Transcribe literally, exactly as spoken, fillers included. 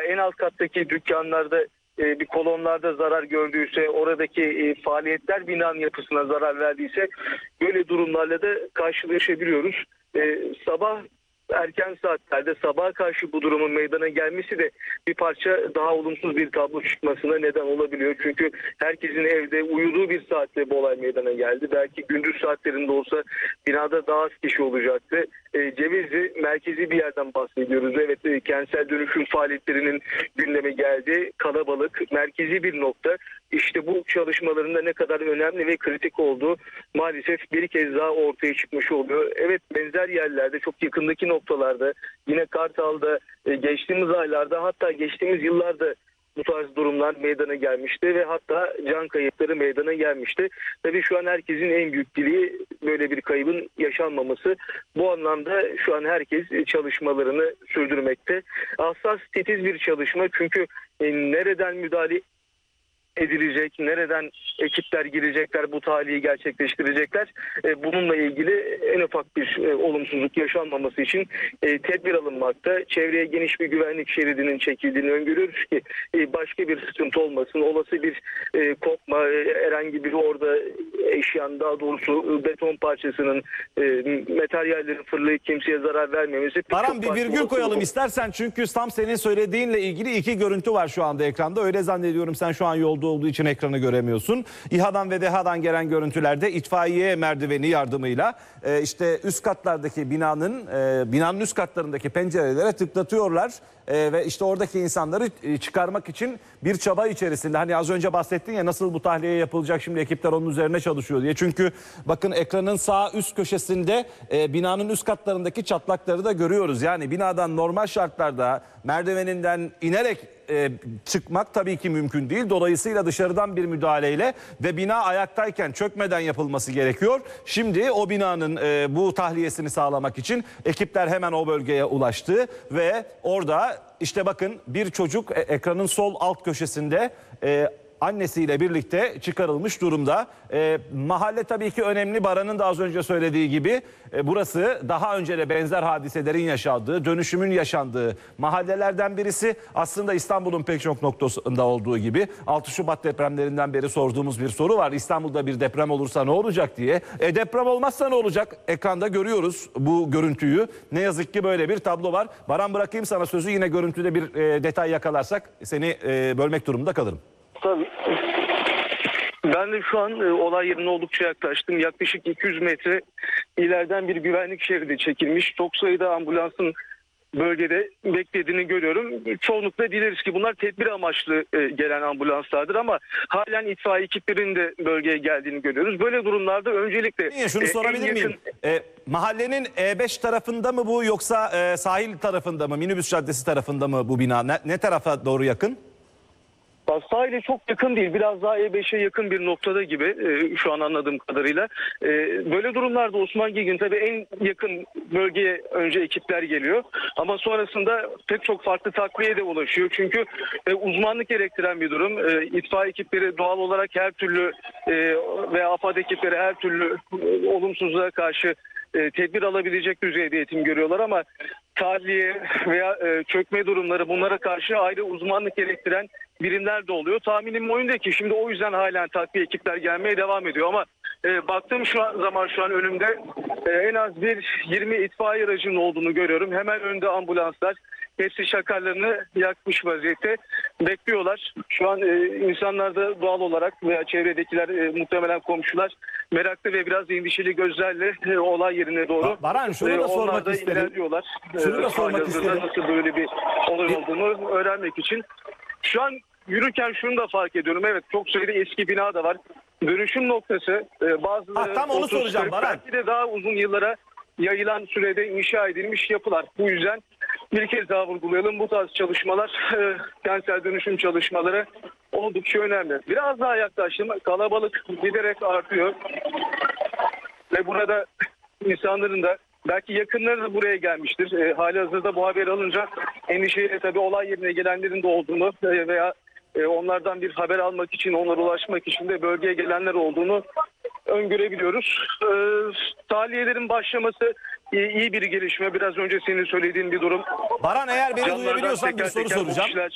en alt kattaki dükkanlarda bir kolonlarda zarar gördüyse, oradaki faaliyetler binanın yapısına zarar verdiyse böyle durumlarla da karşılaşabiliyoruz. Sabah erken saatlerde sabaha karşı bu durumun meydana gelmesi de bir parça daha olumsuz bir tablo çıkmasına neden olabiliyor. Çünkü herkesin evde uyuduğu bir saatte bu olay meydana geldi. Belki gündüz saatlerinde olsa binada daha az kişi olacaktı. E, Cevizli merkezi bir yerden bahsediyoruz. Evet, e, kentsel dönüşüm faaliyetlerinin gündeme geldi. Kalabalık, merkezi bir nokta. İşte bu çalışmaların da ne kadar önemli ve kritik olduğu maalesef bir kez daha ortaya çıkmış oluyor. Evet, benzer yerlerde, çok yakındaki noktalarda, yine Kartal'da, e, geçtiğimiz aylarda, hatta geçtiğimiz yıllarda bu tarz durumlar meydana gelmişti ve hatta can kayıpları meydana gelmişti. Tabii şu an herkesin en büyük dileği böyle bir kaybın yaşanmaması. Bu anlamda şu an herkes çalışmalarını sürdürmekte. Hassas, titiz bir çalışma, çünkü e, nereden müdahale edilecek, nereden ekipler girecekler, bu tahliyeyi gerçekleştirecekler. E, bununla ilgili en ufak bir e, olumsuzluk yaşanmaması için e, tedbir alınmakta. Çevreye geniş bir güvenlik şeridinin çekildiğini öngörüyoruz ki e, başka bir sıkıntı olmasın. Olası bir e, kopma, e, herhangi bir orada eşyan, daha doğrusu beton parçasının, e, materyallerin fırlayıp kimseye zarar vermemesi. Baran, bir virgül koyalım istersen, çünkü tam senin söylediğinle ilgili iki görüntü var şu anda ekranda. Öyle zannediyorum, sen şu an yolda olduğu için ekranı göremiyorsun. İHA'dan ve DEHA'dan gelen görüntülerde itfaiye merdiveni yardımıyla e, işte üst katlardaki binanın e, binanın üst katlarındaki pencerelere tıklatıyorlar e, ve işte oradaki insanları e, çıkarmak için bir çaba içerisinde. Hani az önce bahsettin ya, nasıl bu tahliye yapılacak, şimdi ekipler onun üzerine çalışıyor diye. Çünkü bakın, ekranın sağ üst köşesinde e, binanın üst katlarındaki çatlakları da görüyoruz. Yani binadan normal şartlarda merdiveninden inerek e, çıkmak tabii ki mümkün değil. Dolayısıyla dışarıdan bir müdahaleyle ve bina ayaktayken çökmeden yapılması gerekiyor. Şimdi o binanın e, bu tahliyesini sağlamak için ekipler hemen o bölgeye ulaştı ve orada işte bakın, bir çocuk e, ekranın sol alt köşesinde e, annesiyle birlikte çıkarılmış durumda. E, mahalle tabii ki önemli. Baran'ın da az önce söylediği gibi e, burası daha önce de benzer hadiselerin yaşandığı, dönüşümün yaşandığı mahallelerden birisi. Aslında İstanbul'un pek çok noktasında olduğu gibi altı Şubat depremlerinden beri sorduğumuz bir soru var. İstanbul'da bir deprem olursa ne olacak diye. E, deprem olmazsa ne olacak? Ekranda görüyoruz bu görüntüyü. Ne yazık ki böyle bir tablo var. Baran, bırakayım sana sözü. Yine görüntüde bir e, detay yakalarsak seni e, bölmek durumunda kalırım. Tabii. Ben de şu an e, olay yerine oldukça yaklaştım. Yaklaşık iki yüz metre ileriden bir güvenlik şeridi çekilmiş. Çok sayıda ambulansın bölgede beklediğini görüyorum. Çoğunlukla dileriz ki bunlar tedbir amaçlı e, gelen ambulanslardır, ama halen itfaiye ekiplerinin de bölgeye geldiğini görüyoruz. Böyle durumlarda öncelikle... Niye, şunu e, sorabilir yakın... miyim? E, mahallenin E beş tarafında mı bu, yoksa e, sahil tarafında mı, minibüs caddesi tarafında mı bu bina? Ne, ne tarafa doğru yakın? Sahile çok yakın değil, biraz daha E beşe yakın bir noktada gibi e, şu an anladığım kadarıyla. E, böyle durumlarda Osman Gilgin tabii en yakın bölgeye önce ekipler geliyor, ama sonrasında pek çok farklı takviye de ulaşıyor. Çünkü e, uzmanlık gerektiren bir durum. E, itfaiye ekipleri doğal olarak her türlü e, veya AFAD ekipleri her türlü e, olumsuzluğa karşı e, tedbir alabilecek düzeyde eğitim görüyorlar, ama tahliye veya e, çökme durumları, bunlara karşı ayrı uzmanlık gerektiren birimler de oluyor. Tahminim o yönde ki şimdi o yüzden halen takviye ekipler gelmeye devam ediyor, ama e, baktığım şu an zaman şu an önümde e, en az bir yirmi itfaiye aracının olduğunu görüyorum. Hemen önde ambulanslar. Hepsi şakarlarını yakmış vaziyette bekliyorlar. Şu an e, insanlar da doğal olarak veya çevredekiler, e, muhtemelen komşular, meraklı ve biraz endişeli gözlerle e, olay yerine doğru. Baran, şunu da e, sormak da isterim. ilerliyorlar. Şunu da sormak e, isterim. Nasıl böyle bir olay olduğunu öğrenmek için. Şu an yürürken şunu da fark ediyorum. Evet, çok sayıda eski bina da var. Dönüşüm noktası e, bazıları... Ha, tam onu soracağım Baran. Belki de daha uzun yıllara yayılan sürede inşa edilmiş yapılar. Bu yüzden bir kez daha vurgulayalım. Bu tarz çalışmalar, e, kentsel dönüşüm çalışmaları oldukça önemli. Biraz daha yaklaştım. Kalabalık giderek artıyor. Ve burada insanların da belki yakınları da buraya gelmiştir. E, halihazırda bu haberi alınca endişeyle tabii olay yerine gelenlerin de olduğunu e, veya e, onlardan bir haber almak için, onlara ulaşmak için de bölgeye gelenler olduğunu öngörebiliyoruz. E, tahliyelerin başlaması e, iyi bir gelişme. Biraz önce senin söylediğin bir durum. Baran, eğer beni Camlardan duyabiliyorsan bir teker soru teker soracağım.